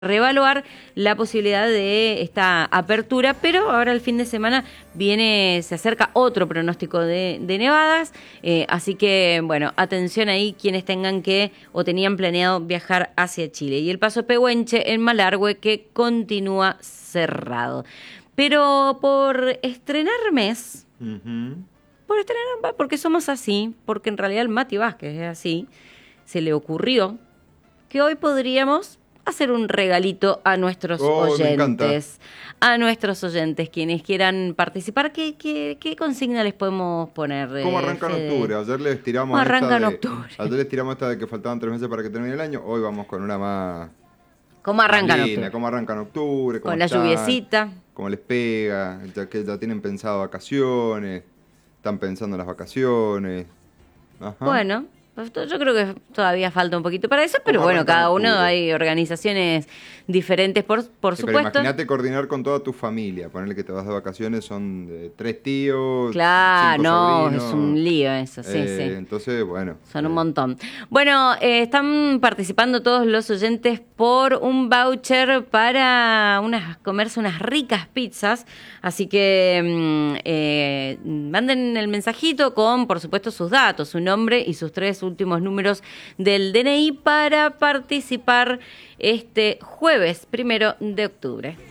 reevaluar la posibilidad de esta apertura, pero ahora el fin de semana se acerca otro pronóstico de nevadas, así que bueno, atención ahí quienes tengan que o tenían planeado viajar hacia Chile. Y el paso Pehuenche en Malargüe que continúa cerrado. Pero por estrenar mes, porque somos así, porque en realidad el Mati Vázquez es así, se le ocurrió que hoy podríamos hacer un regalito a nuestros oyentes. A nuestros oyentes, quienes quieran participar, ¿qué consigna les podemos poner? ¿Cómo arranca en octubre? Ayer les tiramos esta de que faltaban 3 meses para que termine el año. Hoy vamos con una más. ¿Cómo arranca en octubre? ¿Cómo arranca en octubre? Con la lluviecita. ¿Cómo les pega? Ya tienen pensado vacaciones. Están pensando en las vacaciones. Ajá. Bueno, yo creo que todavía falta un poquito para eso, pero bueno, cada uno hay organizaciones diferentes, por supuesto. Pero imagínate coordinar con toda tu familia. Ponerle que te vas de vacaciones, son 3 tíos, claro, 5 no, sobrinos. Es un lío eso, sí. Entonces, bueno. Son un montón. Bueno, están participando todos los oyentes por un voucher para comerse unas ricas pizzas, así que manden el mensajito con, por supuesto, sus datos, su nombre y sus 3 últimos números del DNI para participar este jueves 1 de octubre.